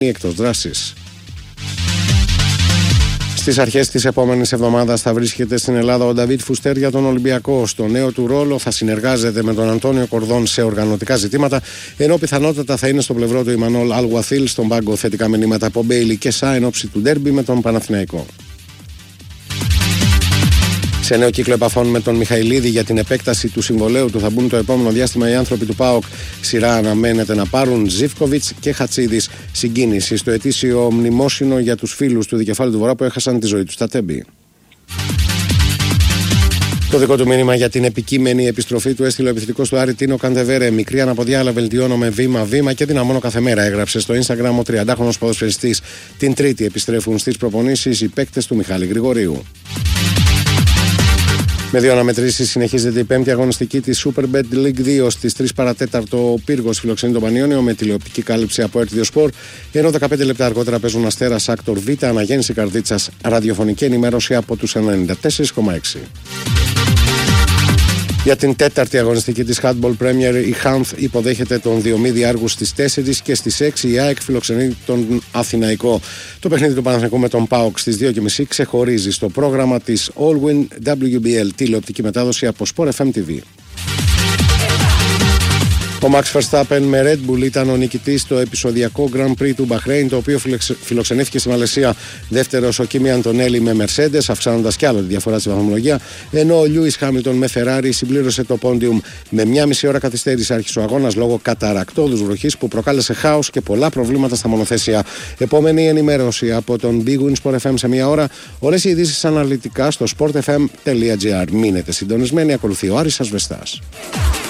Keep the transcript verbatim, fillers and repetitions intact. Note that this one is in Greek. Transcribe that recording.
εκτός δράσης. Στις αρχές της επόμενης εβδομάδας θα βρίσκεται στην Ελλάδα ο Νταβίτ Φουστέρ για τον Ολυμπιακό. Στο νέο του ρόλο θα συνεργάζεται με τον Αντώνιο Κορδόν σε οργανωτικά ζητήματα, ενώ πιθανότατα θα είναι στο πλευρό του Ιμανόλ Αλγουαθίλ στον πάγκο θετικά μηνύματα από Μπέιλι και Σα εν ώψη του ντέρμπι με τον Παναθηναϊκό. Σε νέο κύκλο επαφών με τον Μιχαηλίδη για την επέκταση του συμβολαίου του θα μπουν το επόμενο διάστημα οι άνθρωποι του ΠΑΟΚ. Σειρά αναμένεται να πάρουν Ζίβκοβιτς και Χατσίδης. Συγκίνηση στο ετήσιο μνημόσυνο για τους φίλους του Δικεφάλου του Βορρά που έχασαν τη ζωή τους στα Τέμπη. Το δικό του μήνυμα για την επικείμενη επιστροφή του έστειλε ο επιθετικός του Άρη Τίνο Καντεβέρε. Μικρή αναποδιά, αλλά βελτιώνομαι βήμα-βήμα και δυναμώνω κάθε μέρα. Έγραψε στο Instagram ο τριαντάχρονος ποδοσφαιριστής. Την Τρίτη επιστρέφουν στις προπονήσεις οι παίκτες του Μιχάλη Γρηγορίου. Με δύο αναμετρήσεις συνεχίζεται η πέμπτη αγωνιστική της Superbet League δύο. Στις τρεις παρά τέταρτο ο Πύργος φιλοξενεί τον Πανιόνιο με τηλεοπτική κάλυψη από Έρτιδιο Σπορ, ενώ δεκαπέντε λεπτά αργότερα παίζουν Αστέρας Άκτορ Β, Αναγέννηση Καρδίτσας, ραδιοφωνική ενημέρωση από τους ενενήντα τέσσερα κόμμα έξι. Για την τέταρτη αγωνιστική της Handball Premier η Χάνθ υποδέχεται τον Διομήδη Άργους στις τέσσερις και στις έξι η ΑΕΚ φιλοξενεί τον Αθηναϊκό. Το παιχνίδι του Παναθηναϊκού με τον ΠΑΟΚ στις δύο και μισή ξεχωρίζει στο πρόγραμμα της Allwyn ντάμπλιου μπι ελ, τηλεοπτική μετάδοση από Sport εφ εμ τι βι. Ο Max Verstappen με Red Bull ήταν ο νικητής στο επεισοδιακό Grand Prix του Μπαχρέιν, το οποίο φιλοξενήθηκε στη Μαλαισία. Δεύτερος ο Κίμι Αντονέλη με Mercedes, αυξάνοντας κι άλλο τη διαφορά στη βαθμολογία, ενώ ο Λιούις Χάμιλτον με Ferrari συμπλήρωσε το πόντιουμ. Με μια μισή ώρα καθυστέρηση άρχισε ο αγώνας λόγω καταρακτώδους βροχής που προκάλεσε χάος και πολλά προβλήματα στα μονοθέσια. Επόμενη ενημέρωση από τον Big Win Sport εφ εμ σε μία ώρα. Όλες οι ειδήσεις αναλυτικά στο sport f m τελεία g r. Μείνετε συντονισμένοι, ακολουθεί ο Άρης Ασβεστάς.